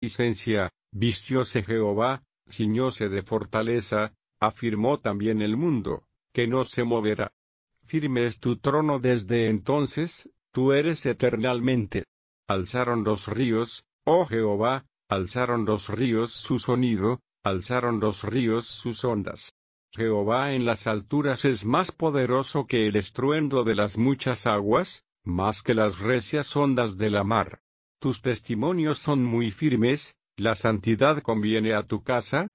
magnificencia, vistióse Jehová, ciñóse de fortaleza, afirmó también el mundo, que no se moverá. Firme es tu trono desde entonces, tú eres eternalmente. Alzaron los ríos, oh Jehová, alzaron los ríos su sonido, alzaron los ríos sus ondas. Jehová en las alturas es más poderoso que el estruendo de las muchas aguas, más que las recias ondas de la mar. Tus testimonios son muy firmes, la santidad conviene a tu casa,